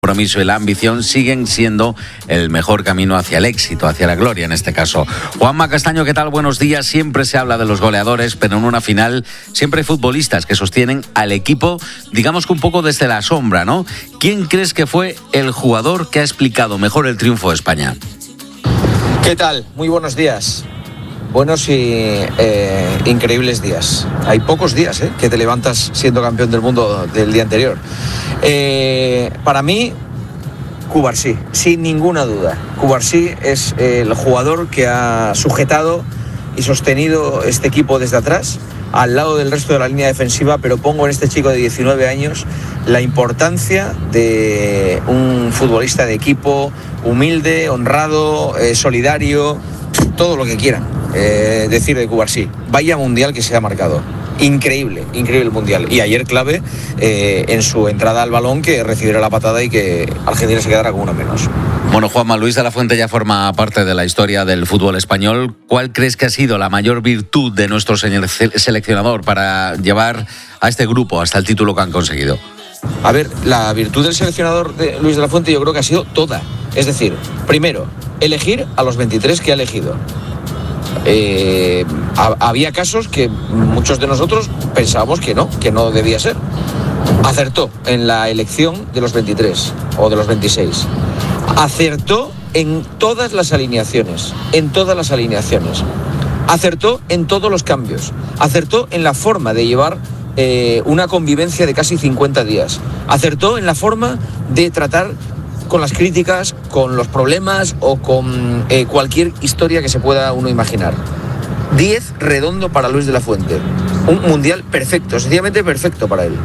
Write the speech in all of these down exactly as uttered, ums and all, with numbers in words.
El compromiso y la ambición siguen siendo el mejor camino hacia el éxito, hacia la gloria en este caso. Juanma Castaño, ¿qué tal? Buenos días. Siempre se habla de los goleadores, pero en una final siempre hay futbolistas que sostienen al equipo, digamos que un poco desde la sombra, ¿no? ¿Quién crees que fue el jugador que ha explicado mejor el triunfo de España? ¿Qué tal? Muy buenos días. Buenos y eh, increíbles días. Hay pocos días ¿eh? que te levantas siendo campeón del mundo del día anterior. Eh, para mí, Cubarsí, sin ninguna duda. Cubarsí es el jugador que ha sujetado y sostenido este equipo desde atrás, al lado del resto de la línea defensiva, pero pongo en este chico de diecinueve años la importancia de un futbolista de equipo, humilde, honrado, eh, solidario, todo lo que quieran eh, decir de Cubarsí. Vaya mundial que se ha marcado. Increíble, increíble el mundial. Y ayer clave eh, en su entrada al balón, que recibiera la patada y que Argentina se quedara con uno menos. Bueno, Juanma, Luis de la Fuente ya forma parte de la historia del fútbol español. ¿Cuál crees que ha sido la mayor virtud de nuestro señor seleccionador para llevar a este grupo hasta el título que han conseguido? A ver, la virtud del seleccionador de Luis de la Fuente yo creo que ha sido toda. Es decir, primero, elegir a los veintitrés que ha elegido. Eh, ha, había casos que muchos de nosotros pensábamos que no, que no debía ser. Acertó en la elección de los veintitrés o de los veintiséis. Acertó en todas las alineaciones, en todas las alineaciones. Acertó en todos los cambios. Acertó en la forma de llevar eh, una convivencia de casi cincuenta días. Acertó en la forma de tratar con las críticas, con los problemas o con eh, cualquier historia que se pueda uno imaginar. diez redondo para Luis de la Fuente. Un mundial perfecto, sencillamente perfecto para él.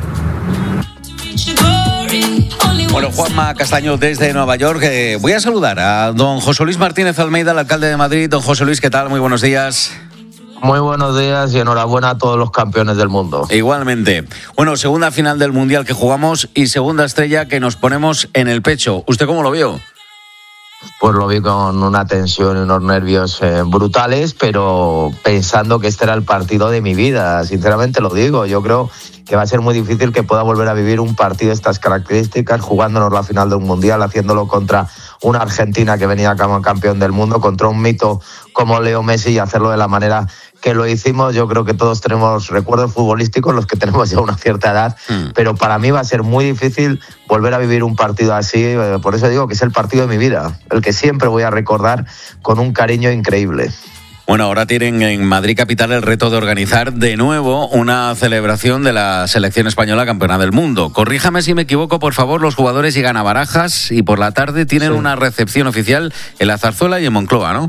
Bueno, Juanma Castaño desde Nueva York. Eh, voy a saludar a don José Luis Martínez Almeida, el alcalde de Madrid. Don José Luis, ¿qué tal? Muy buenos días. Muy buenos días y enhorabuena a todos los campeones del mundo. Igualmente. Bueno, segunda final del Mundial que jugamos y segunda estrella que nos ponemos en el pecho. ¿Usted cómo lo vio? Pues lo vi con una tensión y unos nervios eh, brutales, pero pensando que este era el partido de mi vida. Sinceramente lo digo, yo creo que va a ser muy difícil que pueda volver a vivir un partido de estas características, jugándonos la final de un Mundial, haciéndolo contra una Argentina que venía como campeón del mundo, contra un mito como Leo Messi, y hacerlo de la manera que lo hicimos. Yo creo que todos tenemos recuerdos futbolísticos, los que tenemos ya una cierta edad, mm. pero para mí va a ser muy difícil volver a vivir un partido así. Por eso digo que es el partido de mi vida, el que siempre voy a recordar con un cariño increíble. Bueno, ahora tienen en Madrid capital el reto de organizar de nuevo una celebración de la selección española campeona del mundo. Corríjame si me equivoco, por favor. Los jugadores llegan a Barajas y por la tarde tienen sí. una recepción oficial en la Zarzuela y en Moncloa, ¿no?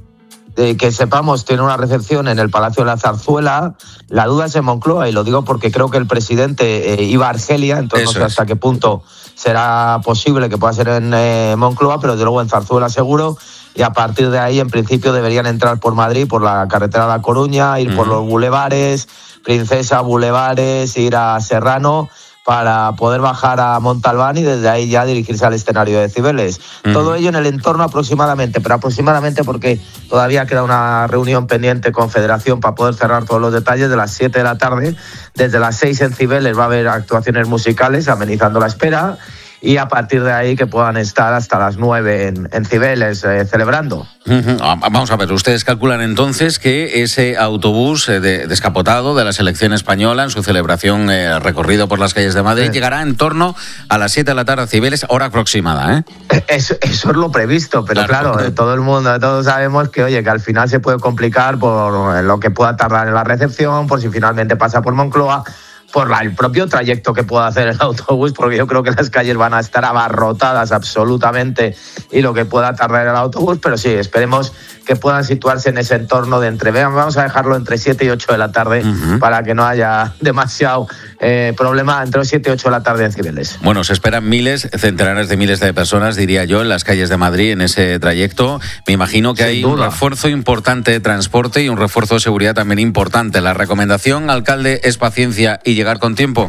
Eh, que sepamos, tiene una recepción en el Palacio de la Zarzuela. La duda es en Moncloa, y lo digo porque creo que el presidente eh, iba a Argelia, entonces Eso no sé hasta es. qué punto será posible que pueda ser en eh, Moncloa, pero de luego en Zarzuela seguro. Y a partir de ahí, en principio, deberían entrar por Madrid, por la carretera de La Coruña, ir mm. por los bulevares, Princesa, bulevares, ir a Serrano, para poder bajar a Montalbán y desde ahí ya dirigirse al escenario de Cibeles. Mm. Todo ello en el entorno aproximadamente, pero aproximadamente porque todavía queda una reunión pendiente con Federación para poder cerrar todos los detalles, de las siete de la tarde. Desde las seis en Cibeles va a haber actuaciones musicales amenizando la espera, y a partir de ahí que puedan estar hasta las nueve en, en Cibeles eh, celebrando. Uh-huh. Vamos a ver, ustedes calculan entonces que ese autobús eh, de, descapotado de la selección española en su celebración eh, recorrido por las calles de Madrid sí. llegará en torno a las siete de la tarde a Cibeles, hora aproximada, ¿eh? Eso, eso es lo previsto, pero claro, claro todo el mundo, todos sabemos que, oye, que al final se puede complicar por lo que pueda tardar en la recepción, por si finalmente pasa por Moncloa, por la, el propio trayecto que pueda hacer el autobús, porque yo creo que las calles van a estar abarrotadas absolutamente, y lo que pueda tardar el autobús, pero sí, esperemos que puedan situarse en ese entorno de entre, vean, vamos a dejarlo entre siete y ocho de la tarde, uh-huh. para que no haya demasiado eh, problema, entre siete y ocho de la tarde en Cibeles. Bueno, se esperan miles, centenares de miles de personas, diría yo, en las calles de Madrid en ese trayecto. Me imagino que Sin hay duda. un refuerzo importante de transporte y un refuerzo de seguridad también importante. La recomendación, alcalde, es paciencia y llegar con tiempo.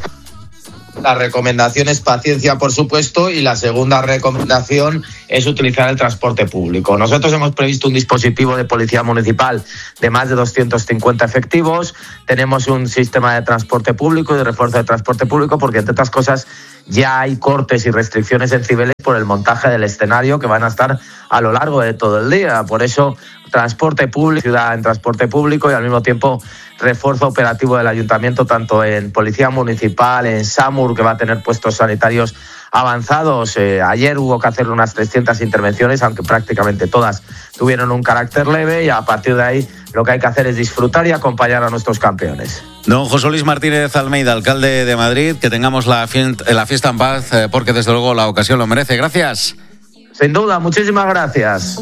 La recomendación es paciencia, por supuesto, y la segunda recomendación es utilizar el transporte público. Nosotros hemos previsto un dispositivo de policía municipal de más de doscientos cincuenta efectivos. Tenemos un sistema de transporte público y de refuerzo de transporte público porque, entre otras cosas, ya hay cortes y restricciones en Cibeles por el montaje del escenario que van a estar a lo largo de todo el día. Por eso, transporte público, ciudad en transporte público y al mismo tiempo refuerzo operativo del ayuntamiento, tanto en Policía Municipal, en SAMUR, que va a tener puestos sanitarios avanzados. Eh, ayer hubo que hacer unas trescientas intervenciones, aunque prácticamente todas tuvieron un carácter leve, y a partir de ahí lo que hay que hacer es disfrutar y acompañar a nuestros campeones. Don José Luis Martínez Almeida, alcalde de Madrid, que tengamos la fiesta, la fiesta en paz, eh, porque desde luego la ocasión lo merece. Gracias. Sin duda, muchísimas gracias.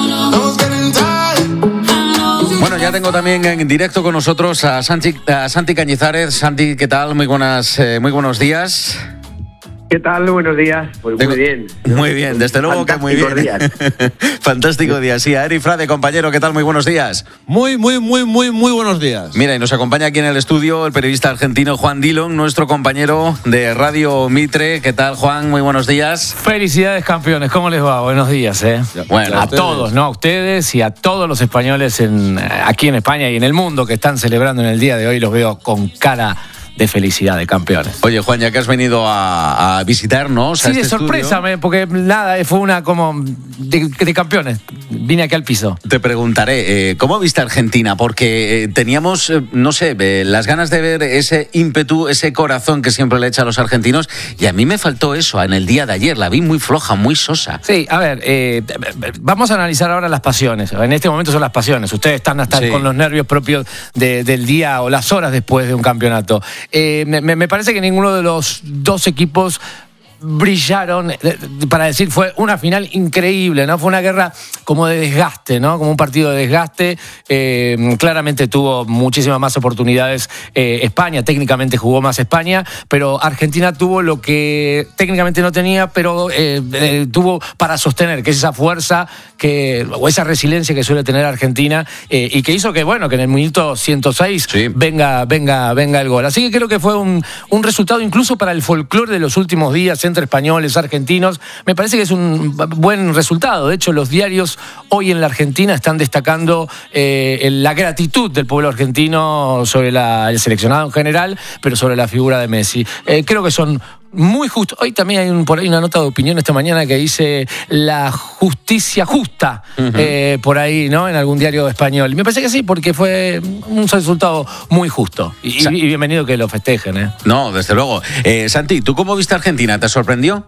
Bueno, ya tengo también en directo con nosotros a Santi, a Santi Cañizares. Santi, ¿qué tal? Muy buenas, eh, muy buenos días. ¿Qué tal? Buenos días. Pues muy bien. Muy bien, desde luego que muy bien. Días. Fantástico día. Sí, a Eri Frade, compañero, ¿qué tal? Muy buenos días. Muy, muy, muy, muy, muy buenos días. Mira, y nos acompaña aquí en el estudio el periodista argentino Juan Dillon, nuestro compañero de Radio Mitre. ¿Qué tal, Juan? Muy buenos días. Felicidades, campeones. ¿Cómo les va? Buenos días, ¿eh? Bueno, a todos, ¿no? A ustedes y a todos los españoles en, aquí en España y en el mundo que están celebrando en el día de hoy. Los veo con cara de felicidad, de campeones. Oye, Juan, ya que has venido a, a visitarnos sí, a este de sorpresa, estudio, porque nada, fue una como de, de campeones. Vine aquí al piso. Te preguntaré, eh, ¿cómo viste Argentina? Porque eh, teníamos, eh, no sé, eh, las ganas de ver ese ímpetu, ese corazón que siempre le echa a los argentinos, y a mí me faltó eso en el día de ayer. La vi muy floja, muy sosa. Sí, a ver, eh, vamos a analizar ahora las pasiones. En este momento son las pasiones. Ustedes están hasta sí. con los nervios propios de, del día o las horas después de un campeonato. Eh, me, me parece que ninguno de los dos equipos brillaron, para decir, fue una final increíble, ¿no? Fue una guerra como de desgaste, ¿no? Como un partido de desgaste. Eh, claramente tuvo muchísimas más oportunidades eh, España, técnicamente jugó más España, pero Argentina tuvo lo que técnicamente no tenía, pero eh, eh, tuvo para sostener, que es esa fuerza que, o esa resiliencia que suele tener Argentina, eh, y que hizo que, bueno, que en el minuto ciento seis sí. venga, venga, venga el gol. Así que creo que fue un, un resultado incluso para el folclore de los últimos días entre españoles, argentinos. Me parece que es un buen resultado. De hecho, los diarios hoy en la Argentina están destacando eh, la gratitud del pueblo argentino sobre la, el seleccionado en general, pero sobre la figura de Messi. Eh, creo que son muy justos. Hoy también hay un, por ahí una nota de opinión esta mañana que dice la justicia justa, uh-huh. eh, por ahí, ¿no? En algún diario español. Y me parece que sí, porque fue un resultado muy justo. Y, Sa- y bienvenido que lo festejen, ¿eh? No, desde luego. Eh, Santi, ¿tú cómo viste a Argentina? ¿Te sorprendió?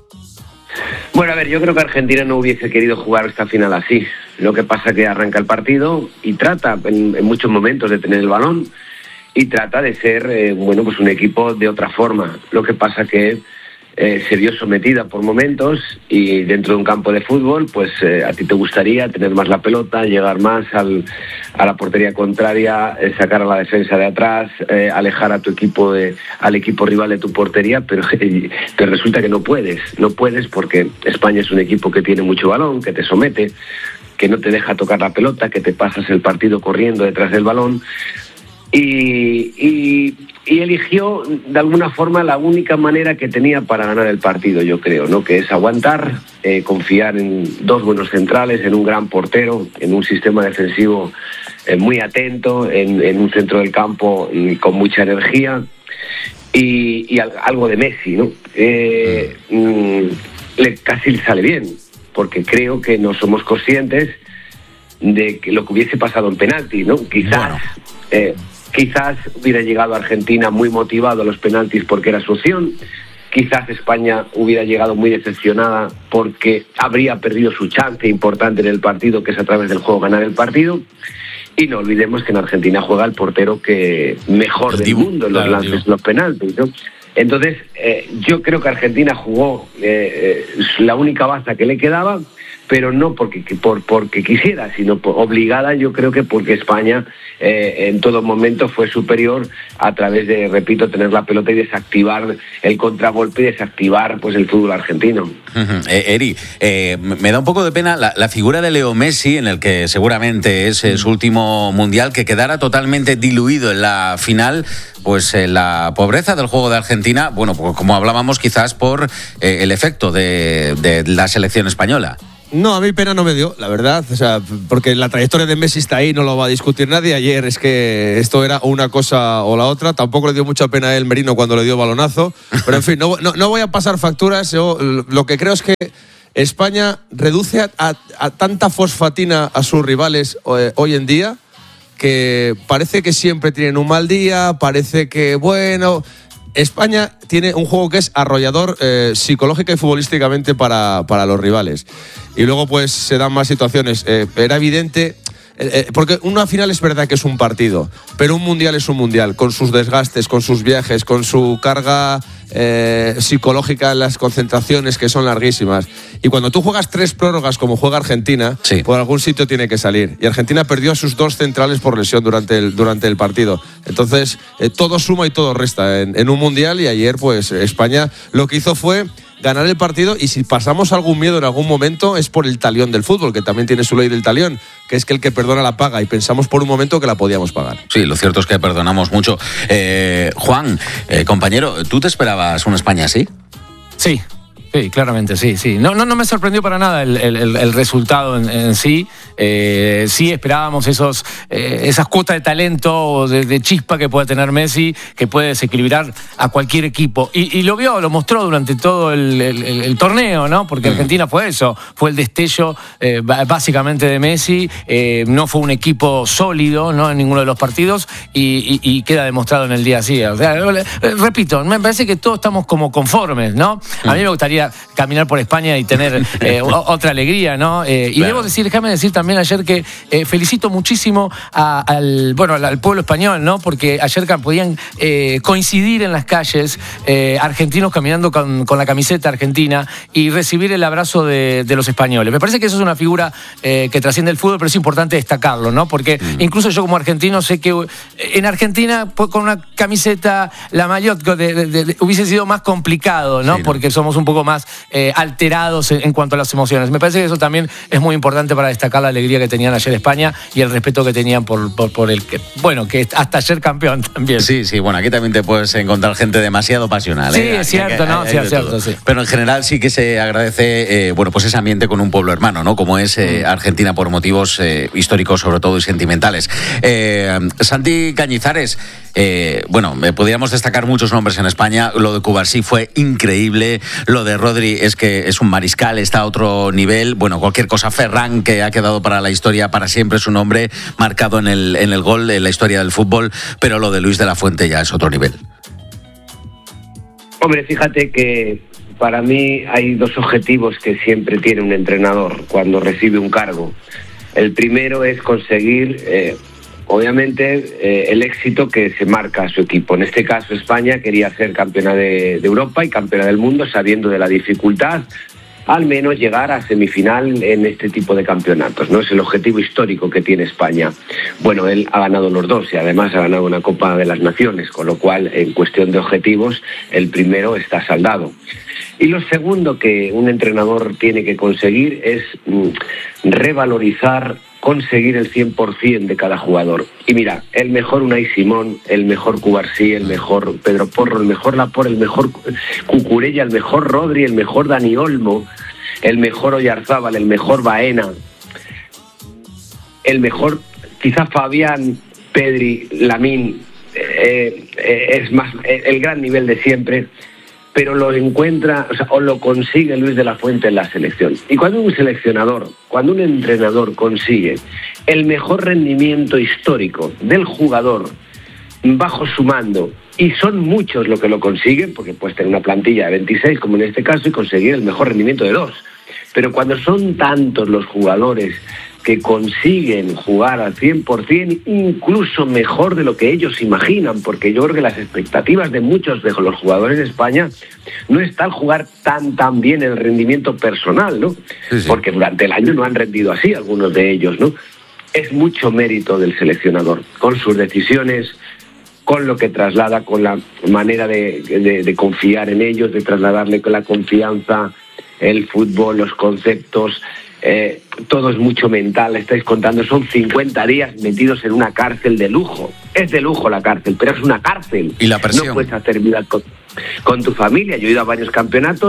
Bueno, a ver, yo creo que Argentina no hubiese querido jugar esta final así. Lo que pasa es que arranca el partido y trata en, en muchos momentos de tener el balón y trata de ser, eh, bueno, pues un equipo de otra forma. Lo que pasa que eh, se vio sometida por momentos y dentro de un campo de fútbol, pues eh, a ti te gustaría tener más la pelota, llegar más al, a la portería contraria, eh, sacar a la defensa de atrás, eh, alejar a tu equipo de, al equipo rival de tu portería, pero eh, te resulta que no puedes, no puedes porque España es un equipo que tiene mucho balón, que te somete, que no te deja tocar la pelota, que te pasas el partido corriendo detrás del balón. Y, y, y eligió de alguna forma la única manera que tenía para ganar el partido, yo creo, ¿no? Que es aguantar, eh, confiar en dos buenos centrales, en un gran portero, en un sistema defensivo eh, muy atento, en, en un centro del campo y con mucha energía y, y algo de Messi, ¿no? Eh, mm, le, casi le sale bien, porque creo que no somos conscientes de que lo que hubiese pasado en penalti, ¿no? Quizás... Bueno. Eh, Quizás hubiera llegado a Argentina muy motivado a los penaltis porque era su opción. Quizás España hubiera llegado muy decepcionada porque habría perdido su chance importante en el partido, que es a través del juego ganar el partido. Y no olvidemos que en Argentina juega el portero que mejor del mundo en los lances, los penaltis, ¿no? Entonces, eh, yo creo que Argentina jugó eh, eh, la única baza que le quedaba, pero no porque, por, porque quisiera, sino por, obligada, yo creo que porque España eh, en todo momento fue superior a través de, repito, tener la pelota y desactivar el contragolpe y desactivar pues el fútbol argentino. Uh-huh. Eh, Eri, eh, me da un poco de pena la, la figura de Leo Messi, en el que seguramente es eh, su último mundial, que quedara totalmente diluido en la final, pues eh, la pobreza del juego de Argentina, bueno, pues como hablábamos, quizás por eh, el efecto de, de la selección española. No, a mí pena no me dio, la verdad, o sea, porque la trayectoria de Messi está ahí, no lo va a discutir nadie. Ayer es que esto era una cosa o la otra. Tampoco le dio mucha pena a él Merino cuando le dio balonazo, pero en fin, no, no, no voy a pasar facturas. Yo lo que creo es que España reduce a, a, a tanta fosfatina a sus rivales eh, hoy en día, que parece que siempre tienen un mal día, parece que, bueno... España tiene un juego que es arrollador eh, psicológica y futbolísticamente para, para los rivales. Y luego pues se dan más situaciones. Eh, era evidente... Eh, porque una final es verdad que es un partido, pero un mundial es un mundial, con sus desgastes, con sus viajes, con su carga eh, psicológica en las concentraciones que son larguísimas. Y cuando tú juegas tres prórrogas como juega Argentina, sí, por algún sitio tiene que salir. Y Argentina perdió a sus dos centrales por lesión durante el, durante el partido. Entonces, eh, todo suma y todo resta en, en un mundial. Y ayer, pues, España lo que hizo fue ganar el partido, y si pasamos algún miedo en algún momento es por el talión del fútbol, que también tiene su ley del talión, que es que el que perdona la paga, y pensamos por un momento que la podíamos pagar. Sí, lo cierto es que perdonamos mucho. Eh, Juan, eh, compañero, ¿tú te esperabas una España así? Sí. Sí, claramente, sí, sí. No, no, no me sorprendió para nada el, el, el resultado en, en sí. Eh, sí esperábamos esos, eh, esas cuotas de talento, de, de chispa que puede tener Messi, que puede desequilibrar a cualquier equipo. Y, y lo vio, lo mostró durante todo el, el, el torneo, ¿no? Porque Argentina fue eso, fue el destello eh, básicamente de Messi. Eh, no fue un equipo sólido, ¿no? En ninguno de los partidos, y, y, y queda demostrado en el día así. O sea, repito, me parece que todos estamos como conformes, ¿no? A mí me gustaría caminar por España y tener eh, otra alegría, ¿no? Eh, y claro, debo decir, déjame decir también ayer que eh, felicito muchísimo a, al, bueno, al pueblo español, ¿no? Porque ayer podían eh, coincidir en las calles eh, argentinos caminando con, con la camiseta argentina y recibir el abrazo de, de los españoles. Me parece que eso es una figura eh, que trasciende el fútbol, pero es importante destacarlo, ¿no? Porque mm. incluso yo como argentino sé que en Argentina con una camiseta, la maillot, de, de, de, hubiese sido más complicado, ¿no? Sí, ¿no? Porque somos un poco más eh, alterados en, en cuanto a las emociones. Me parece que eso también es muy importante para destacar la alegría que tenían ayer España y el respeto que tenían por, por, por el que, bueno, que hasta ayer campeón también. Sí, sí, bueno, aquí también te puedes encontrar gente demasiado pasional. Sí, ¿eh? es cierto, que, ¿no? hay, Sí, hay es cierto, sí. Pero en general sí que se agradece, eh, bueno, pues ese ambiente con un pueblo hermano, ¿no? Como es eh, Argentina por motivos eh, históricos sobre todo y sentimentales. Eh, Santi Cañizares, eh, bueno, eh, podríamos destacar muchos nombres en España. Lo de Cubarsí fue increíble. Lo de Rodri es que es un mariscal, está a otro nivel. Bueno, cualquier cosa. Ferran, que ha quedado para la historia para siempre, su nombre marcado en el, en el gol, en la historia del fútbol. Pero lo de Luis de la Fuente ya es otro nivel. Hombre, fíjate que para mí hay dos objetivos que siempre tiene un entrenador cuando recibe un cargo. El primero es conseguir, eh, obviamente, eh, el éxito que se marca a su equipo. En este caso, España quería ser campeona de, de Europa y campeona del mundo, sabiendo de la dificultad, al menos llegar a semifinal en este tipo de campeonatos, ¿no? Es el objetivo histórico que tiene España. Bueno, él ha ganado los dos y además ha ganado una Copa de las Naciones, con lo cual, en cuestión de objetivos, el primero está saldado. Y lo segundo que un entrenador tiene que conseguir es mm, revalorizar, conseguir el cien por ciento de cada jugador. Y mira, el mejor Unai Simón, el mejor Cubarsí, el mejor Pedro Porro, el mejor Laporte, el mejor Cucurella, el mejor Rodri, el mejor Dani Olmo, el mejor Oyarzábal, el mejor Baena, el mejor quizá Fabián, Pedri, Lamine, eh, eh, es más eh, el gran nivel de siempre, pero lo encuentra, o sea, o lo consigue Luis de la Fuente en la selección. Y cuando un seleccionador, cuando un entrenador consigue el mejor rendimiento histórico del jugador bajo su mando, y son muchos los que lo consiguen, porque puedes tener una plantilla de veintiséis, como en este caso, y conseguir el mejor rendimiento de dos. Pero cuando son tantos los jugadores que consiguen jugar al cien por ciento, incluso mejor de lo que ellos imaginan, porque yo creo que las expectativas de muchos de los jugadores de España no están jugar tan tan bien el rendimiento personal, ¿no? Sí, sí. Porque durante el año no han rendido así algunos de ellos, ¿no? Es mucho mérito del seleccionador, con sus decisiones, con lo que traslada, con la manera de, de, de confiar en ellos, de trasladarle con la confianza, el fútbol, los conceptos. Eh, todo es mucho mental. Estáis contando, son cincuenta días metidos en una cárcel de lujo. Es de lujo la cárcel, pero es una cárcel. Y la presión. No puedes hacer vida con, con tu familia. Yo he ido a varios campeonatos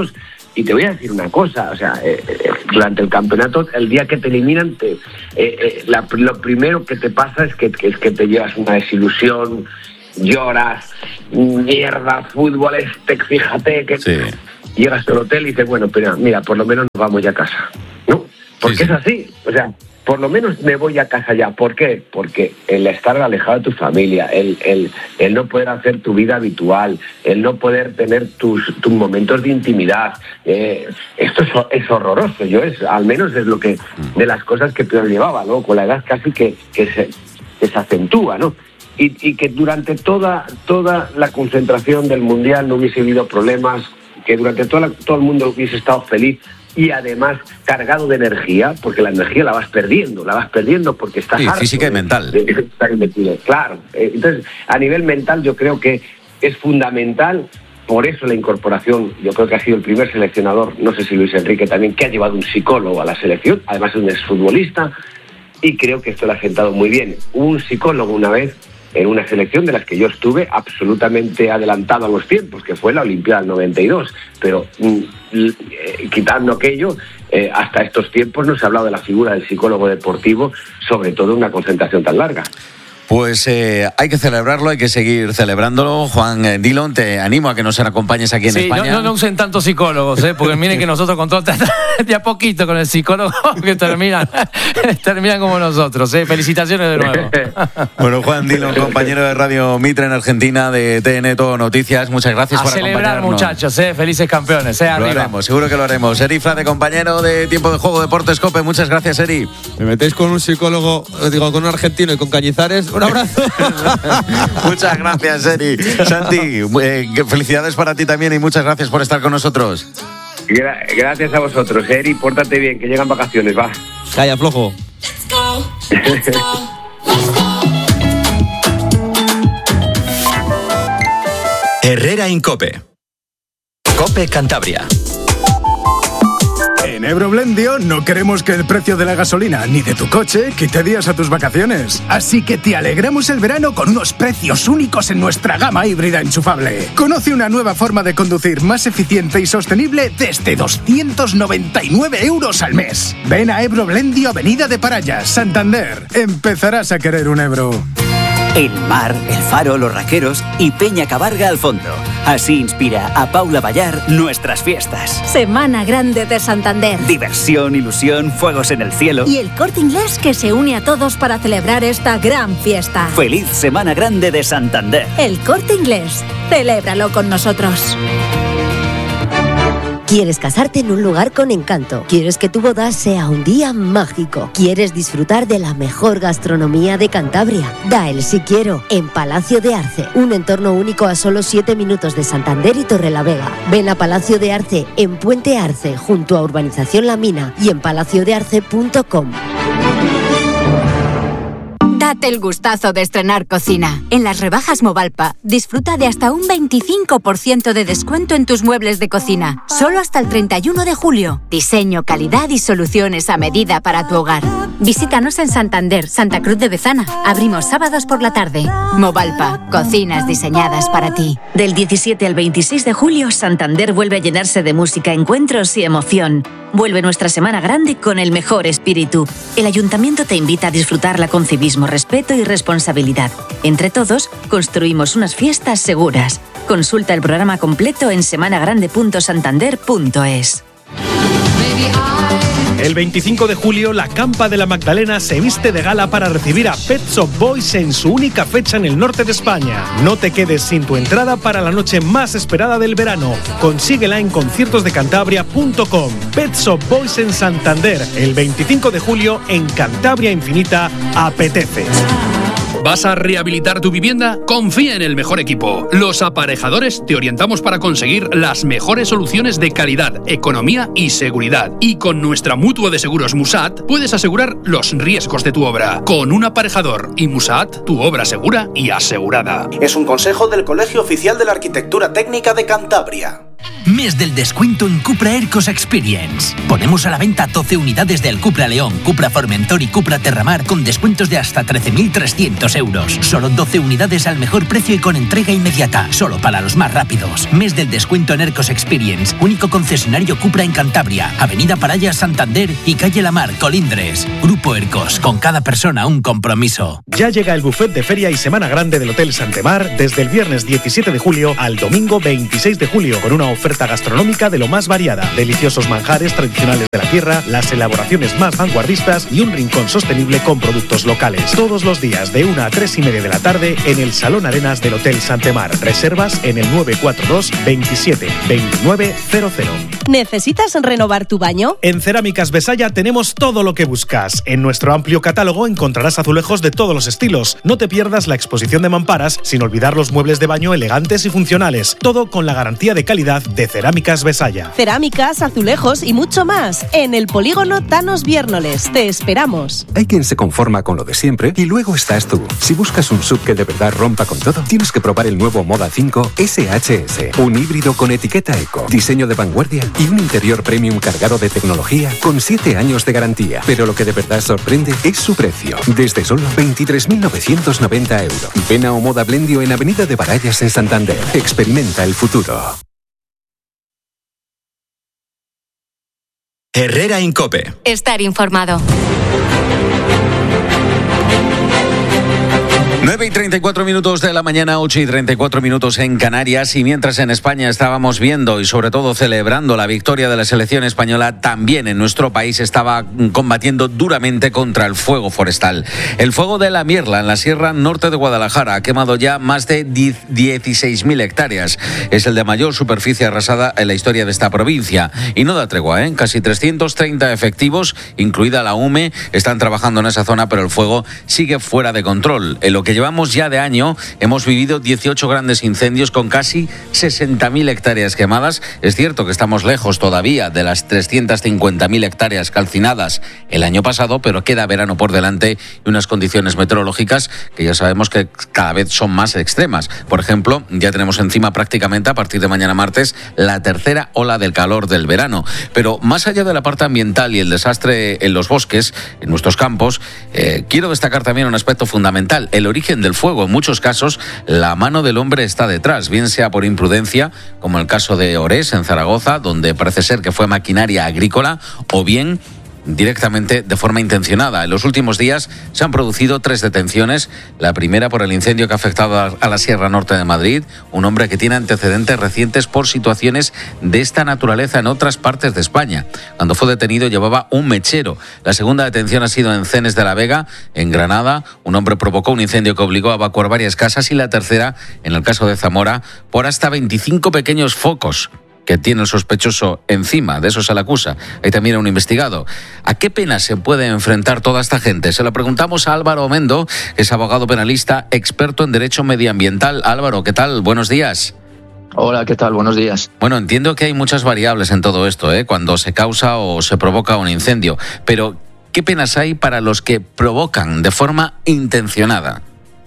Y te voy a decir una cosa, o sea, eh, eh, durante el campeonato, el día que te eliminan, te, eh, eh, la, lo primero que te pasa es que, que, es que te llevas una desilusión, lloras, mierda, fútbol este, fíjate, que sí. Llegas al hotel y dices, bueno, pero mira, por lo menos nos vamos ya a casa, ¿no? Porque sí, sí. es así, o sea, por lo menos me voy a casa ya. ¿Por qué? Porque el estar alejado de tu familia, el, el, el no poder hacer tu vida habitual, el no poder tener tus, tus momentos de intimidad, eh, esto es, es horroroso. Yo es, al menos es lo que, de las cosas que peor llevaba, ¿no? Con la edad casi que, que, se, que se acentúa, ¿no? Y, y que durante toda, toda la concentración del Mundial no hubiese habido problemas, que durante toda la, todo el mundo hubiese estado feliz, y además cargado de energía, porque la energía la vas perdiendo, la vas perdiendo porque estás sí, harto física y de, mental. De, de estar metido. Claro, entonces a nivel mental yo creo que es fundamental, por eso la incorporación, yo creo que ha sido el primer seleccionador, no sé si Luis Enrique también, que ha llevado un psicólogo a la selección, además es un exfutbolista, y creo que esto lo ha sentado muy bien. Un psicólogo una vez en una selección de las que yo estuve absolutamente adelantado a los tiempos, que fue la Olimpiada del noventa y dos, pero mm, eh, quitando aquello, eh, hasta estos tiempos no se ha hablado de la figura del psicólogo deportivo, sobre todo en una concentración tan larga. Pues eh, hay que celebrarlo, hay que seguir celebrándolo. Juan eh, Dillon, te animo a que nos acompañes aquí en sí, España. No, no, no usen tantos psicólogos, ¿eh? Porque miren que nosotros con todo, de a poquito con el psicólogo que terminan, terminan como nosotros. ¿eh? Felicitaciones de nuevo. Bueno, Juan Dillon, compañero de Radio Mitre en Argentina, de T N Todo Noticias, muchas gracias a por celebrar, acompañarnos. muchachos, ¿eh? Felices campeones. ¿eh? Lo Arriba. haremos, seguro que lo haremos. Eri Frade, compañero de Tiempo de Juego Deportes COPE, muchas gracias, Eri. Me metéis con un psicólogo, digo, con un argentino y con Cañizares. Un abrazo. Muchas gracias, Eri. Santi, eh, felicidades para ti también y muchas gracias por estar con nosotros. Gra- gracias a vosotros, Eri, pórtate bien, que llegan vacaciones, va. Calla, flojo. Herrera Incope. Cope Cantabria. En Ebroblendio no queremos que el precio de la gasolina ni de tu coche quite días a tus vacaciones. Así que te alegramos el verano con unos precios únicos en nuestra gama híbrida enchufable. Conoce una nueva forma de conducir más eficiente y sostenible desde doscientos noventa y nueve euros al mes. Ven a Ebroblendio, Avenida de Parayas, Santander. Empezarás a querer un Ebro. El mar, el faro, los raqueros y Peña Cabarga al fondo. Así inspira a Paula Ballar nuestras fiestas. Semana Grande de Santander. Diversión, ilusión, fuegos en el cielo. Y el Corte Inglés que se une a todos para celebrar esta gran fiesta. Feliz Semana Grande de Santander. El Corte Inglés. Celébralo con nosotros. ¿Quieres casarte en un lugar con encanto? ¿Quieres que tu boda sea un día mágico? ¿Quieres disfrutar de la mejor gastronomía de Cantabria? Da el sí quiero en Palacio de Arce, un entorno único a solo siete minutos de Santander y Torrelavega. Ven a Palacio de Arce en Puente Arce, junto a Urbanización La Mina y en palacio de arce punto com. Date el gustazo de estrenar cocina. En las rebajas Movalpa, disfruta de hasta un veinticinco por ciento de descuento en tus muebles de cocina. Solo hasta el treinta y uno de julio. Diseño, calidad y soluciones a medida para tu hogar. Visítanos en Santander, Santa Cruz de Bezana. Abrimos sábados por la tarde. Movalpa, cocinas diseñadas para ti. Del diecisiete al veintiséis de julio, Santander vuelve a llenarse de música, encuentros y emoción. Vuelve nuestra Semana Grande con el mejor espíritu. El Ayuntamiento te invita a disfrutarla con civismo, respeto y responsabilidad. Entre todos, construimos unas fiestas seguras. Consulta el programa completo en semana grande punto santander punto es. El veinticinco de julio, la Campa de la Magdalena se viste de gala para recibir a Pet Shop Boys en su única fecha en el norte de España. No te quedes sin tu entrada para la noche más esperada del verano. Consíguela en conciertos de cantabria punto com. Pet Shop Boys en Santander, el veinticinco de julio en Cantabria Infinita, apetece. ¿Vas a rehabilitar tu vivienda? Confía en el mejor equipo. Los Aparejadores te orientamos para conseguir las mejores soluciones de calidad, economía y seguridad. Y con nuestra mutua de seguros Musat puedes asegurar los riesgos de tu obra. Con un aparejador y Musat, tu obra segura y asegurada. Es un consejo del Colegio Oficial de la Arquitectura Técnica de Cantabria. Mes del descuento en Cupra Aircos Experience. Ponemos a la venta doce unidades del Cupra León, Cupra Formentor y Cupra Terramar con descuentos de hasta trece mil trescientos euros. Solo doce unidades al mejor precio y con entrega inmediata. Solo para los más rápidos. Mes del descuento en Aircos Experience. Único concesionario Cupra en Cantabria. Avenida Paraya, Santander y Calle La Mar, Colindres. Grupo Aircos. Con cada persona un compromiso. Ya llega el buffet de feria y semana grande del Hotel Santemar desde el viernes diecisiete de julio al domingo veintiséis de julio con una oferta gastronómica de lo más variada, deliciosos manjares tradicionales de la tierra, las elaboraciones más vanguardistas y un rincón sostenible con productos locales. Todos los días de una a tres y media de la tarde en el Salón Arenas del Hotel Santemar. Reservas en el nueve cuatro dos veintisiete veintinueve cero cero. ¿Necesitas renovar tu baño? En Cerámicas Besaya tenemos todo lo que buscas. En nuestro amplio catálogo encontrarás azulejos de todos los estilos. No te pierdas la exposición de mamparas sin olvidar los muebles de baño elegantes y funcionales. Todo con la garantía de calidad de Cerámicas Besaya. Cerámicas, azulejos y mucho más. En el polígono Thanos Viérnoles. Te esperamos. Hay quien se conforma con lo de siempre y luego estás tú. Si buscas un S U V que de verdad rompa con todo, tienes que probar el nuevo Moda cinco S H S. Un híbrido con etiqueta eco, diseño de vanguardia y un interior premium cargado de tecnología con siete años de garantía. Pero lo que de verdad sorprende es su precio. Desde solo veintitrés mil novecientos noventa euros. Ven a Omoda Blendio en Avenida de Barallas en Santander. Experimenta el futuro. Herrera Incope. Estar informado. nueve y treinta y cuatro minutos de la mañana, ocho y treinta y cuatro minutos en Canarias, y mientras en España estábamos viendo y sobre todo celebrando la victoria de la selección española, también en nuestro país estaba combatiendo duramente contra el fuego forestal. El fuego de la Mierla en la Sierra Norte de Guadalajara ha quemado ya más de dieciséis mil hectáreas. Es el de mayor superficie arrasada en la historia de esta provincia. Y no da tregua, ¿eh? Casi trescientos treinta efectivos, incluida la U M E, están trabajando en esa zona, pero el fuego sigue fuera de control. En lo que llevamos ya de año, hemos vivido dieciocho grandes incendios con casi sesenta mil hectáreas quemadas. Es cierto que estamos lejos todavía de las trescientas cincuenta mil hectáreas calcinadas el año pasado, pero queda verano por delante y unas condiciones meteorológicas que ya sabemos que cada vez son más extremas. Por ejemplo, ya tenemos encima prácticamente a partir de mañana martes la tercera ola del calor del verano. Pero más allá de la parte ambiental y el desastre en los bosques, en nuestros campos, eh, quiero destacar también un aspecto fundamental: el origen del fuego. En muchos casos, la mano del hombre está detrás, bien sea por imprudencia, como el caso de Orés, en Zaragoza, donde parece ser que fue maquinaria agrícola, o bien directamente de forma intencionada. En los últimos días se han producido tres detenciones. La primera por el incendio que ha afectado a la Sierra Norte de Madrid, un hombre que tiene antecedentes recientes por situaciones de esta naturaleza en otras partes de España. Cuando fue detenido llevaba un mechero. La segunda detención ha sido en Cenes de la Vega, en Granada. Un hombre provocó un incendio que obligó a evacuar varias casas, y la tercera, en el caso de Zamora, por hasta veinticinco pequeños focos que tiene el sospechoso encima. De eso se le acusa. Hay también a un investigado. ¿A qué pena se puede enfrentar toda esta gente? Se lo preguntamos a Álvaro Mendo, que es abogado penalista, experto en derecho medioambiental. Álvaro, ¿qué tal? Buenos días. Hola, ¿qué tal? Buenos días. Bueno, entiendo que hay muchas variables en todo esto, ¿eh? Cuando se causa o se provoca un incendio. Pero, ¿qué penas hay para los que provocan de forma intencionada?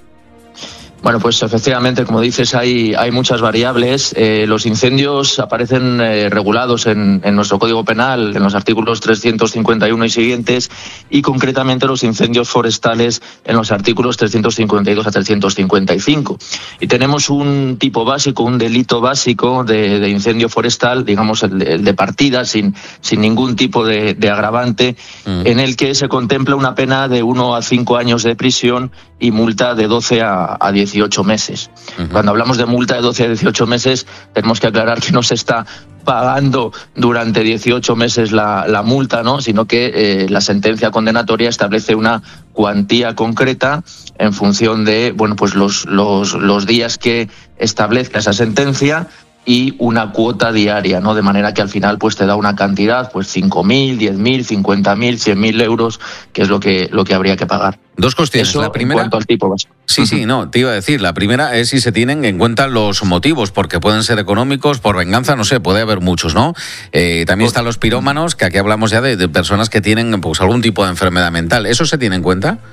Bueno, pues efectivamente, como dices, hay, hay muchas variables. Eh, los incendios aparecen eh, regulados en, en nuestro Código Penal, en los artículos trescientos cincuenta y uno y siguientes, y concretamente los incendios forestales en los artículos trescientos cincuenta y dos a trescientos cincuenta y cinco. Y tenemos un tipo básico, un delito básico de, de incendio forestal, digamos el de, el de partida, sin, sin ningún tipo de, de agravante, mm. en el que se contempla una pena de uno a cinco años de prisión y multa de doce a dieciocho meses. Uh-huh. Cuando hablamos de multa de doce a dieciocho meses, tenemos que aclarar que no se está pagando durante dieciocho meses la, la multa, ¿no? Sino que eh, la sentencia condenatoria establece una cuantía concreta en función de, bueno, pues los, los, los días que establezca esa sentencia y una cuota diaria, ¿no? De manera que al final pues te da una cantidad, pues cinco mil, diez mil, cincuenta mil, cien mil euros, que es lo que, lo que habría que pagar. Dos cuestiones. Eso la primera, en cuanto al tipo básico. Sí, sí, no, te iba a decir, la primera es si se tienen en cuenta los motivos, porque pueden ser económicos, por venganza, no sé, puede haber muchos, ¿no? Eh, también están los pirómanos, que aquí hablamos ya de, de personas que tienen pues algún tipo de enfermedad mental. ¿Eso se tiene en cuenta?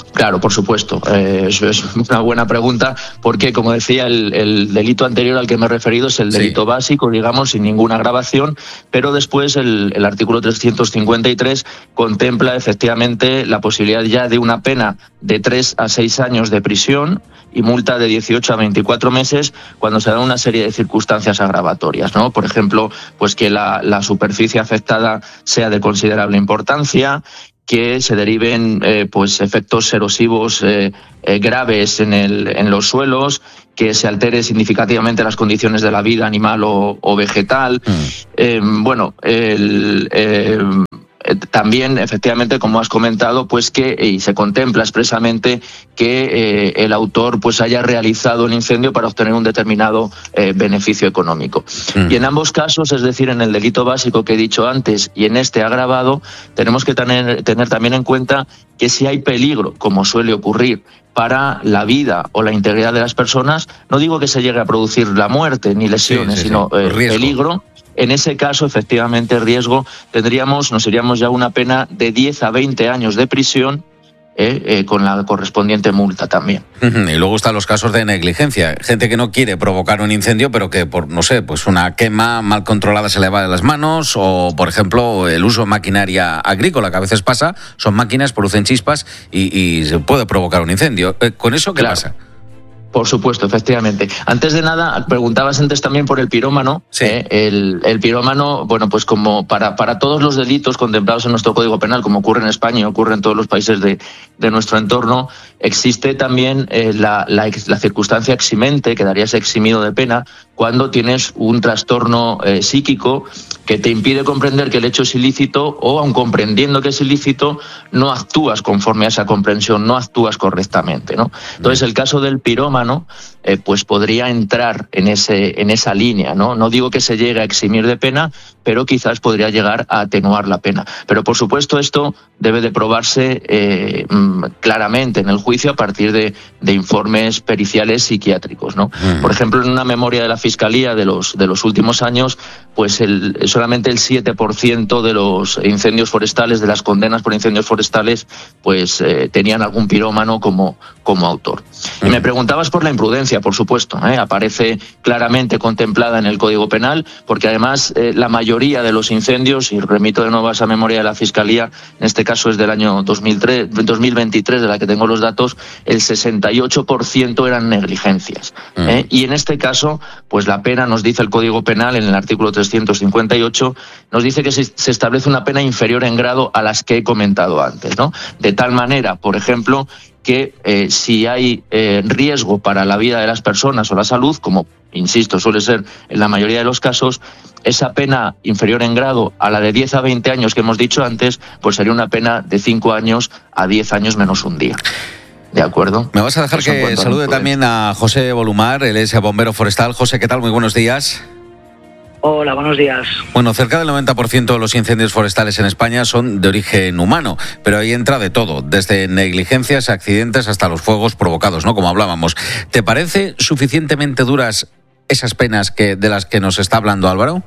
Claro, por supuesto. Eh, eso es una buena pregunta porque, como decía, el, el delito anterior al que me he referido es el delito sí. básico, digamos, sin ninguna agravación, pero después el, el artículo trescientos cincuenta y tres contempla efectivamente la posibilidad ya de una pena de tres a seis años de prisión y multa de dieciocho a veinticuatro meses cuando se dan una serie de circunstancias agravatorias, ¿no? Por ejemplo, pues que la, la superficie afectada sea de considerable importancia, que se deriven eh, pues efectos erosivos eh, eh, graves en, el, en los suelos, que se altere significativamente las condiciones de la vida animal o, o vegetal. Mm. Eh, bueno, el... Eh, También, efectivamente, como has comentado, pues que y se contempla expresamente que eh, el autor pues haya realizado el incendio para obtener un determinado eh, beneficio económico. Mm. Y en ambos casos, es decir, en el delito básico que he dicho antes y en este agravado, tenemos que tener, tener también en cuenta que si hay peligro, como suele ocurrir, para la vida o la integridad de las personas, no digo que se llegue a producir la muerte ni lesiones, sí, sí, sino sí. Eh, peligro. En ese caso, efectivamente, riesgo, tendríamos, nos iríamos ya a una pena de diez a veinte años de prisión, eh, eh, con la correspondiente multa también. Y luego están los casos de negligencia. Gente que no quiere provocar un incendio, pero que por, no sé, pues una quema mal controlada se le va de las manos, o, por ejemplo, el uso de maquinaria agrícola, que a veces pasa, son máquinas, producen chispas y, y se puede provocar un incendio. ¿Con eso qué claro. pasa? Por supuesto, efectivamente. Antes de nada, preguntabas antes también por el pirómano. Sí. Eh, el, el pirómano, bueno, pues como para, para todos los delitos contemplados en nuestro Código Penal, como ocurre en España y ocurre en todos los países de, de nuestro entorno, existe también eh, la, la, la circunstancia eximente, quedarías eximido de pena, cuando tienes un trastorno eh, psíquico que te impide comprender que el hecho es ilícito o, aun comprendiendo que es ilícito, no actúas conforme a esa comprensión, no actúas correctamente, ¿no? Entonces, el caso del pirómano, eh, pues podría entrar en ese en esa línea, ¿no? No digo que se llegue a eximir de pena, pero quizás podría llegar a atenuar la pena. Pero, por supuesto, esto debe de probarse eh, claramente en el juicio a partir de, de informes periciales psiquiátricos, ¿no? Uh-huh. Por ejemplo, en una memoria de la Fiscalía de los, de los últimos años, pues el, solamente el siete por ciento de los incendios forestales, de las condenas por incendios forestales, pues eh, tenían algún pirómano como, como autor. Uh-huh. Y me preguntabas por la imprudencia, por supuesto, ¿eh? Aparece claramente contemplada en el Código Penal, porque además eh, la mayoría de los incendios, y remito de nuevo a esa memoria de la Fiscalía, en este caso es del año dos mil tres, dos mil veintitrés, de la que tengo los datos, el sesenta y ocho por ciento eran negligencias. Uh-huh. ¿eh? Y en este caso, pues la pena, nos dice el Código Penal en el artículo trescientos cincuenta y ocho, nos dice que se, se establece una pena inferior en grado a las que he comentado antes, ¿no? De tal manera, por ejemplo, que eh, si hay eh, riesgo para la vida de las personas o la salud, como, insisto, suele ser en la mayoría de los casos, esa pena inferior en grado a la de diez a veinte años que hemos dicho antes, pues sería una pena de cinco años a diez años menos un día. ¿De acuerdo? Me vas a dejar que salude también a José Bolumar, él es bombero forestal. José, ¿qué tal? Muy buenos días. Hola, buenos días. Bueno, cerca del noventa por ciento de los incendios forestales en España son de origen humano, pero ahí entra de todo, desde negligencias, accidentes hasta los fuegos provocados, ¿no? Como hablábamos. ¿Te parece suficientemente duras esas penas que de las que nos está hablando Álvaro?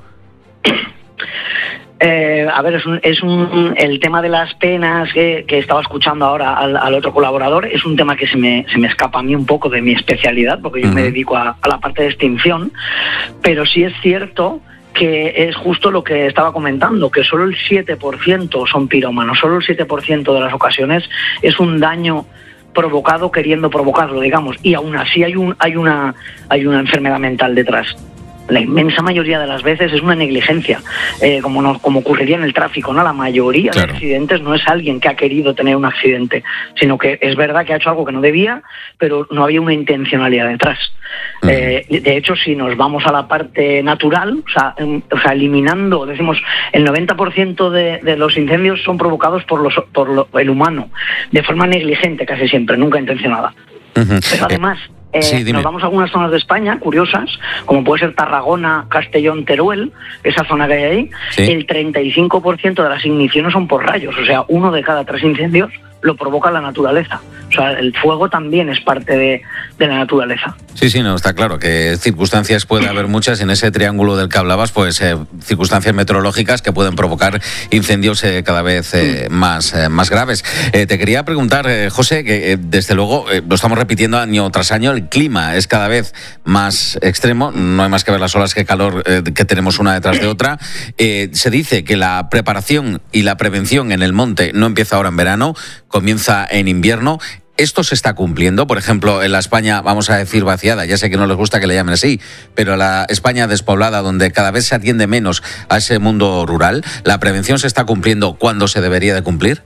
Eh, a ver, es, un, es un, el tema de las penas que, que estaba escuchando ahora al, al otro colaborador es un tema que se me, se me escapa a mí un poco de mi especialidad, porque yo uh-huh. me dedico a, a la parte de extinción, pero sí es cierto que es justo lo que estaba comentando, que solo el siete por ciento son pirómanos, solo el siete por ciento de las ocasiones es un daño provocado queriendo provocarlo, digamos, y aún así hay, un, hay, una, hay una enfermedad mental detrás. La inmensa mayoría de las veces es una negligencia, eh, como, no, como ocurriría en el tráfico, ¿no? La mayoría claro. de accidentes no es alguien que ha querido tener un accidente, sino que es verdad que ha hecho algo que no debía, pero no había una intencionalidad detrás. Uh-huh. Eh, de hecho, si nos vamos a la parte natural, o sea, en, o sea eliminando, decimos, el noventa por ciento de, de los incendios son provocados por, los, por lo, el humano, de forma negligente casi siempre, nunca intencionada. Uh-huh. Pero además... Eh, sí, nos vamos a algunas zonas de España curiosas, como puede ser Tarragona, Castellón, Teruel, esa zona que hay ahí, sí. El treinta y cinco por ciento de las igniciones son por rayos, o sea, uno de cada tres incendios lo provoca la naturaleza. O sea, el fuego también es parte de, de la naturaleza. Sí, sí, no, está claro que circunstancias puede haber muchas en ese triángulo del que hablabas, pues eh, circunstancias meteorológicas que pueden provocar incendios eh, cada vez eh, más, eh, más graves. Eh, te quería preguntar, eh, José, que eh, desde luego eh, lo estamos repitiendo año tras año, el clima es cada vez más extremo, no hay más que ver las olas de calor eh, que tenemos una detrás de otra. Eh, se dice que la preparación y la prevención en el monte no empieza ahora en verano, comienza en invierno. ¿Esto se está cumpliendo? Por ejemplo, en la España, vamos a decir vaciada, ya sé que no les gusta que le llamen así, pero la España despoblada, donde cada vez se atiende menos a ese mundo rural, ¿la prevención se está cumpliendo cuando se debería de cumplir?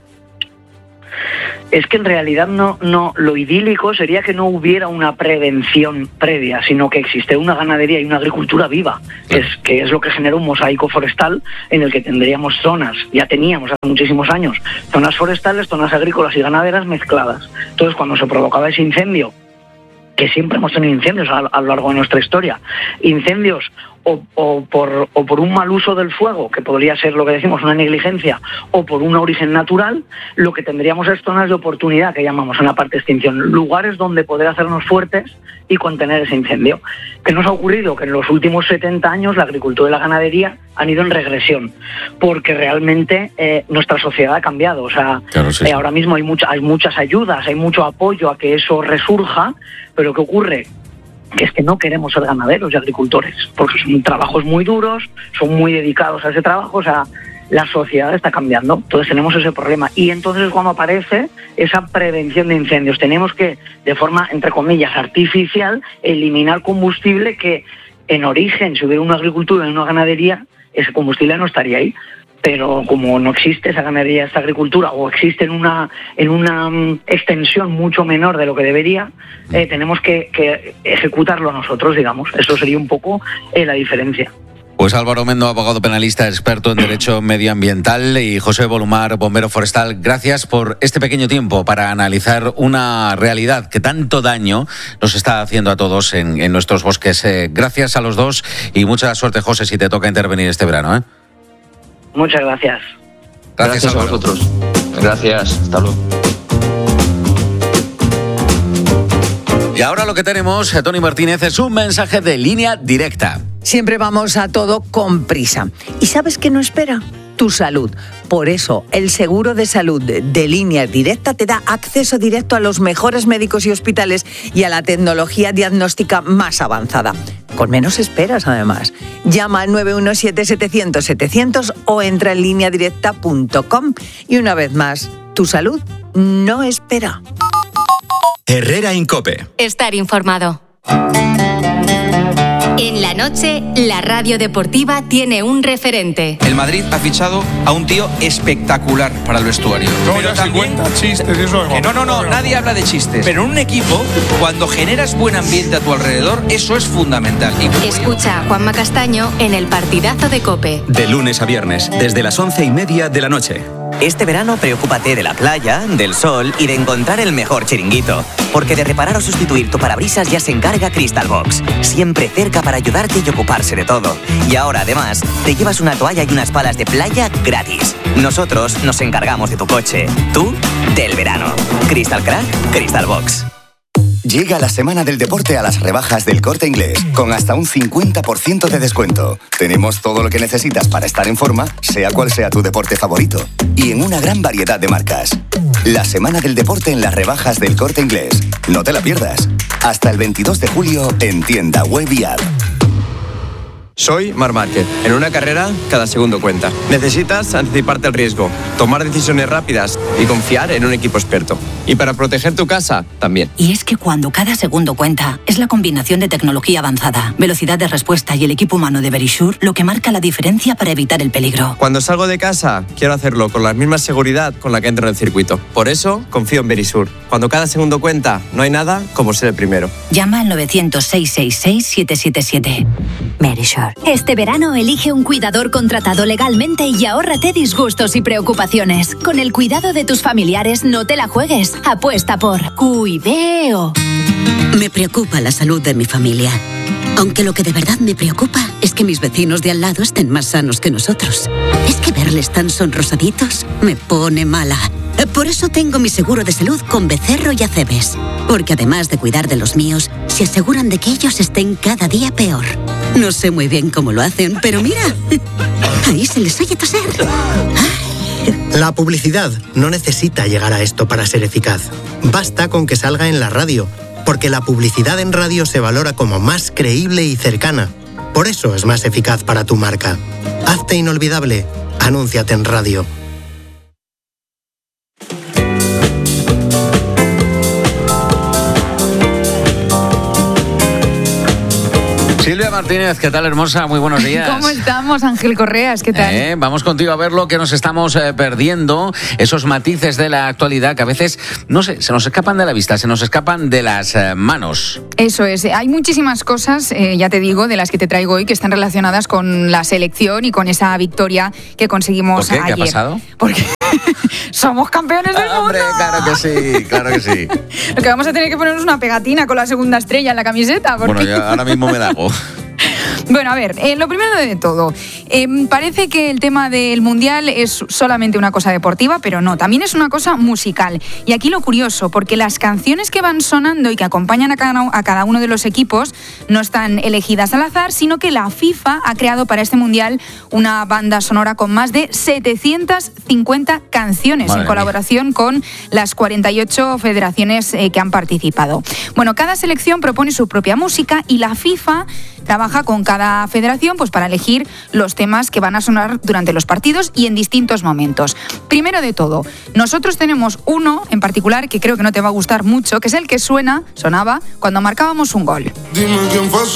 Es que en realidad no, no, lo idílico sería que no hubiera una prevención previa, sino que existe una ganadería y una agricultura viva, que es, que es lo que genera un mosaico forestal en el que tendríamos zonas, ya teníamos hace muchísimos años, zonas forestales, zonas agrícolas y ganaderas mezcladas. Entonces, cuando se provocaba ese incendio, que siempre hemos tenido incendios a, a lo largo de nuestra historia, incendios o, o, por, o por un mal uso del fuego, que podría ser lo que decimos una negligencia, o por un origen natural, lo que tendríamos es zonas de oportunidad, que llamamos en la parte de extinción, lugares donde poder hacernos fuertes y contener ese incendio. ¿Qué nos ha ocurrido? Que en los últimos setenta años la agricultura y la ganadería han ido en regresión, porque realmente eh, nuestra sociedad ha cambiado. O sea, claro, sí, sí. Eh, ahora mismo hay, mucha, hay muchas ayudas, hay mucho apoyo a que eso resurja, pero ¿qué ocurre? Que es que no queremos ser ganaderos y agricultores, porque son trabajos muy duros, son muy dedicados a ese trabajo, o sea, la sociedad está cambiando, entonces tenemos ese problema. Y entonces es cuando aparece esa prevención de incendios. Tenemos que, de forma, entre comillas, artificial, eliminar combustible que, en origen, si hubiera una agricultura y una ganadería, ese combustible no estaría ahí. Pero como no existe esa ganadería, esa agricultura, o existe en una en una um, extensión mucho menor de lo que debería, eh, tenemos que, que ejecutarlo nosotros, digamos. Eso sería un poco eh, la diferencia. Pues Álvaro Mendo, abogado penalista, experto en derecho medioambiental, y José Bolumar, bombero forestal, gracias por este pequeño tiempo para analizar una realidad que tanto daño nos está haciendo a todos en, en nuestros bosques. Eh, gracias a los dos y mucha suerte, José, si te toca intervenir este verano, ¿eh? Muchas gracias. Gracias, gracias a vosotros. Gracias. Hasta luego. Y ahora lo que tenemos, Tony Martínez, es un mensaje de Línea Directa. Siempre vamos a todo con prisa. ¿Y sabes qué no espera? Tu salud. Por eso, el seguro de salud de, de Línea Directa te da acceso directo a los mejores médicos y hospitales y a la tecnología diagnóstica más avanzada. Con menos esperas, además. Llama al nueve uno siete, setecientos, setecientos o entra en línea directa punto com. Y una vez más, tu salud no espera. Herrera Incope. Estar informado. En la noche, la radio deportiva tiene un referente. El Madrid ha fichado a un tío espectacular para el vestuario. No, pero ya también, chistes, eso que no, no, no, nadie habla de chistes. Pero en un equipo, cuando generas buen ambiente a tu alrededor, eso es fundamental. Y... Escucha a Juanma Castaño en el partidazo de COPE. De lunes a viernes, desde las once y media de la noche. Este verano preocúpate de la playa, del sol y de encontrar el mejor chiringuito. Porque de reparar o sustituir tu parabrisas ya se encarga Crystal Box. Siempre cerca para ayudarte y ocuparse de todo. Y ahora además te llevas una toalla y unas palas de playa gratis. Nosotros nos encargamos de tu coche. Tú, del verano. Crystal Crack, Crystal Box. Llega la semana del deporte a las rebajas del Corte Inglés, con hasta un cincuenta por ciento de descuento. Tenemos todo lo que necesitas para estar en forma, sea cual sea tu deporte favorito. Y en una gran variedad de marcas. La semana del deporte en las rebajas del Corte Inglés. No te la pierdas. Hasta el veintidós de julio en tienda web y app. Soy Marc Márquez. En una carrera, cada segundo cuenta. Necesitas anticiparte al riesgo, tomar decisiones rápidas y confiar en un equipo experto. Y para proteger tu casa, también. Y es que cuando cada segundo cuenta, es la combinación de tecnología avanzada, velocidad de respuesta y el equipo humano de Verisure lo que marca la diferencia para evitar el peligro. Cuando salgo de casa, quiero hacerlo con la misma seguridad con la que entro en el circuito. Por eso, confío en Verisure. Cuando cada segundo cuenta, no hay nada como ser el primero. Llama al novecientos, seiscientos sesenta y seis, siete siete siete. Verisure. Este verano elige un cuidador contratado legalmente y ahórrate disgustos y preocupaciones. Con el cuidado de tus familiares no te la juegues. Apuesta por Cuideo. Me preocupa la salud de mi familia. Aunque lo que de verdad me preocupa es que mis vecinos de al lado estén más sanos que nosotros. Es que verles tan sonrosaditos me pone mala. Por eso tengo mi seguro de salud con Becerro y Acebes. Porque además de cuidar de los míos, se aseguran de que ellos estén cada día peor. No sé muy bien cómo lo hacen, pero mira, ahí se les oye toser. La publicidad no necesita llegar a esto para ser eficaz. Basta con que salga en la radio, porque la publicidad en radio se valora como más creíble y cercana. Por eso es más eficaz para tu marca. Hazte inolvidable. Anúnciate en radio. Silvia Martínez, ¿qué tal, hermosa? Muy buenos días. ¿Cómo estamos, Ángel Correas? ¿Qué tal? Eh, vamos contigo a ver lo que nos estamos eh, perdiendo, esos matices de la actualidad que a veces, no sé, se nos escapan de la vista, se nos escapan de las eh, manos. Eso es. Hay muchísimas cosas, eh, ya te digo, de las que te traigo hoy que están relacionadas con la selección y con esa victoria que conseguimos ayer. ¿Por qué? ayer. ¿Qué ha pasado? Porque somos campeones del mundo. Hombre, claro que sí, claro que sí. Lo que vamos a tener que ponernos una pegatina con la segunda estrella en la camiseta. Porque... Bueno, yo ahora mismo me la hago. Bueno, a ver, eh, lo primero de todo, eh, parece que el tema del Mundial es solamente una cosa deportiva, pero no, también es una cosa musical. Y aquí lo curioso, porque las canciones que van sonando y que acompañan a cada, a cada uno de los equipos no están elegidas al azar, sino que la FIFA ha creado para este Mundial una banda sonora con más de setecientas cincuenta canciones. Madre en colaboración mía. Con las cuarenta y ocho federaciones eh, que han participado. Bueno, cada selección propone su propia música y la FIFA trabaja con cada federación pues, para elegir los temas que van a sonar durante los partidos y en distintos momentos. Primero de todo, nosotros tenemos uno en particular que creo que no te va a gustar mucho, que es el que suena, sonaba cuando marcábamos un gol. Dime quién fue